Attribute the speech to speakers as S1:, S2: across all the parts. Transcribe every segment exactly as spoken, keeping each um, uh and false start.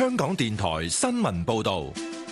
S1: 香港電台新聞報道。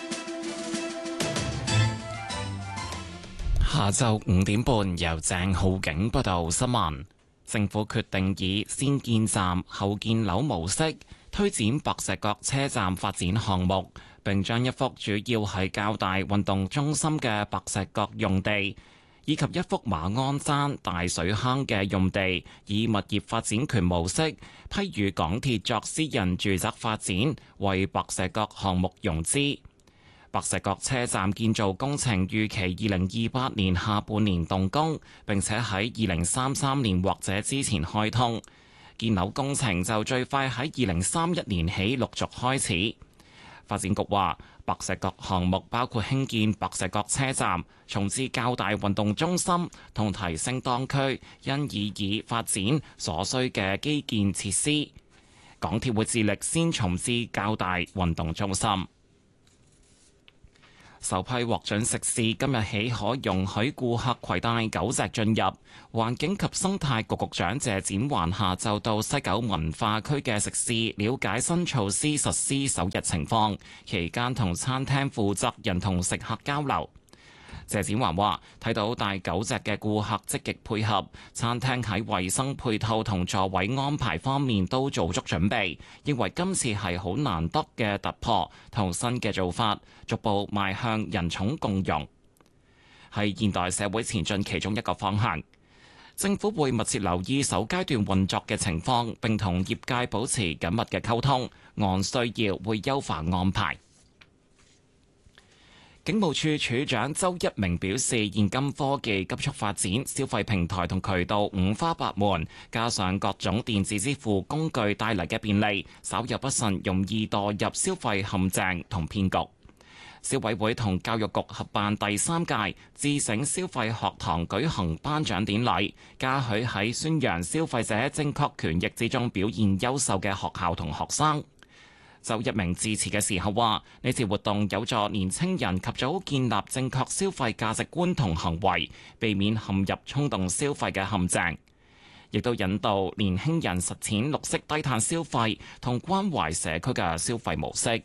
S2: 下晝五點半，由鄭浩景報道新聞。政府決定以先建站後建樓模式推展白石角車站發展項目，並將一幅主要係較大運動中心嘅白石角用地，以及一幅馬鞍山大水坑嘅用地，以物業發展權模式批予港鐵作私人住宅發展，為白石角項目融資。白石角車站建造工程預期二零二八年下半年動工，並且喺二零三三年或者之前開通。建樓工程就最快喺二零三一年起陸續開始。發展局話，白石角項目包括興建白石角車站、重置較大運動中心同提升當區因以以發展所需嘅基建設施。港鐵會致力先重置較大運動中心。首批獲准食肆今日起可容許顧客攜帶狗隻進入。環境及生態局局長謝展寰下晝到西九文化區嘅食肆了解新措施實施首日情況，期間同餐廳負責人同食客交流。謝展寰話：睇到帶狗隻嘅顧客積極配合，餐廳喺衛生配套同座位安排方面都做足準備，認為今次係好難得嘅突破同新嘅做法，逐步邁向人寵共融，係現代社會前進其中一個方向。政府會密切留意首階段運作嘅情況，並同業界保持緊密嘅溝通，按需要會優化安排。警務處處長周一鳴表示，現今科技急速發展，消費平台同渠道五花八門，加上各種電子支付工具帶嚟嘅便利，稍有不慎容易墮入消費陷阱同騙局。消委會同教育局合辦第三屆自省消費學堂舉行頒獎典禮，嘉許喺宣揚消費者正確權益之中表現優秀嘅學校同學生。周一鳴致辭嘅時候話：呢次活動有助年青人及早建立正確消費價值觀同行為，避免陷入衝動消費嘅陷阱，亦都引導年輕人實踐綠色低碳消費同關懷社區嘅消費模式。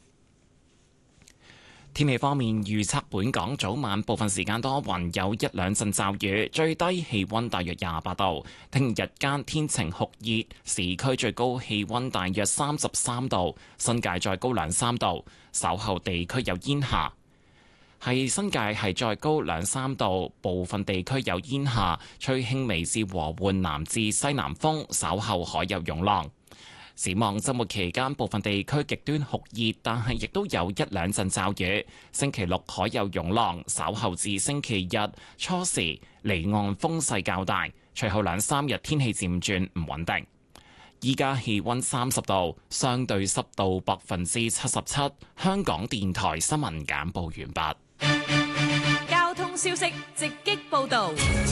S2: 天氣方面，預測本港早晚部分時間多雲，有一兩陣驟雨，最低氣溫大約廿八度。聽日間天晴酷熱，市區最高氣溫大約三十三度，新界再高兩三度。稍後地區有煙霞，係新界係再高兩三度，部分地區有煙霞，吹輕微至和緩南至西南風，稍後海有湧浪。展望週末期間，部分地區極端酷熱，但係亦都有一兩陣驟雨。星期六海有湧浪，稍後至星期日初時離岸風勢較大，隨後兩三日天氣漸轉唔穩定。依家氣溫三十度，相對濕度百分之七十七。香港電台新聞簡報完畢。
S3: 交通消息直擊報導。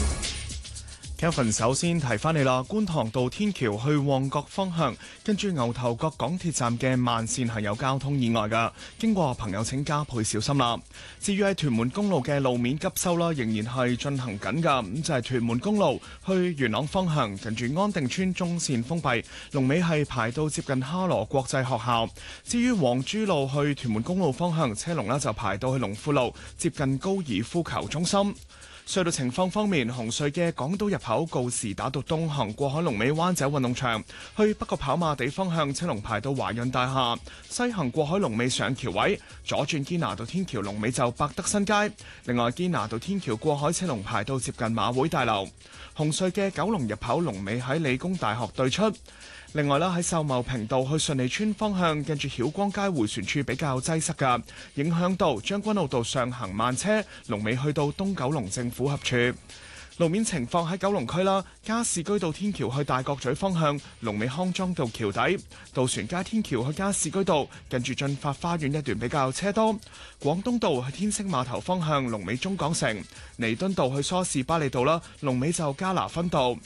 S4: Kevin 首先提翻你啦，觀塘道天橋去旺角方向，跟住牛頭角港鐵站嘅慢線係有交通意外㗎，經過朋友請加倍小心啦。至於喺屯門公路嘅路面急修啦，仍然係進行緊㗎，咁就係、是、屯門公路去元朗方向，跟住安定村中線封閉，龍尾係排到接近哈羅國際學校。至於黃珠路去屯門公路方向，車龍呢就排到去龍富路，接近高爾夫球中心。隧道情況方面，紅隧嘅港島入口告士打道東行過海龍尾灣仔運動場，去北角跑馬地方向車龍排到華潤大廈；西行過海龍尾上橋位，左轉堅拿道天橋龍尾就百德新街。另外堅拿道天橋過海車龍排到接近馬會大樓。紅隧嘅九龍入口龍尾喺理工大學對出。另外啦，喺秀茂坪道去順利村方向，近住曉光街迴旋處比較擠塞㗎，影響到將軍澳道上行慢車，龍尾去到東九龍政府合署。路面情況喺九龍區啦，加士居道天橋去大角咀方向，龍尾康莊道橋底；渡船街天橋去加士居道，近住進發花園一段比較車多。廣東道去天星碼頭方向，龍尾中港城；彌敦道去梳士巴利道啦，龍尾就加拿分道。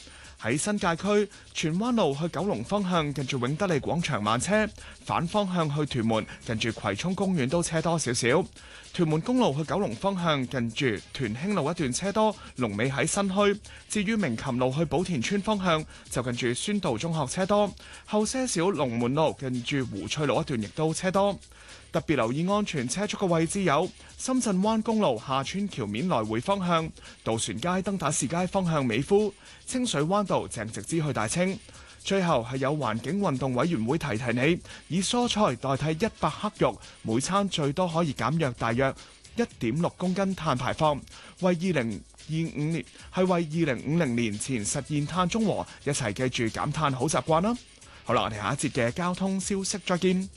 S4: 喺新界區荃灣路去九龍方向，近住永德利廣場慢車；反方向去屯門，近住葵涌公園都車多少少。屯門公路去九龍方向，近住屯興路一段車多，龍尾喺新墟。至於鳴琴路去寶田村方向，就近住宣道中學車多。後些少龍門路近住湖翠路一段亦都車多。特別留意安全車速嘅位置有深圳灣公路下村橋面來回方向、渡船街登打士街方向美孚、清水灣道鄭直之去大清。最後係有環境運動委員會提提你，以蔬菜代替一百克肉，每餐最多可以減約大約一點六公斤碳排放，為二零二五年係為二零五零年前實現碳中和，一齊記住減碳好習慣啦！好啦，我哋下一節嘅交通消息再見。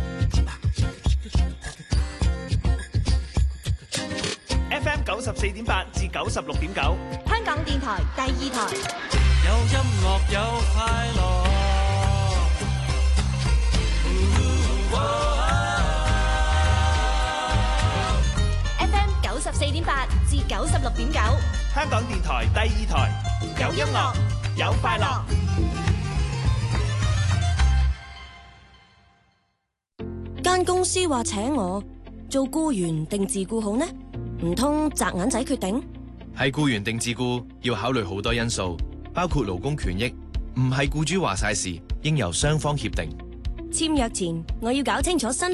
S5: F M 九十四點八至九十六點九，
S3: 香港電台第二台。
S6: 有音樂有快樂。
S3: F M 九十四點八至九十六點九，
S5: 香港電台第二台，有音樂有快樂。
S7: 間公司話請我做僱員定自僱好呢？唔通擲銀仔決定？
S8: 係僱員定自僱要考慮好多因素，包括勞工權益，唔係僱主話晒事，應由雙方協定。
S7: 簽約前我要搞清楚新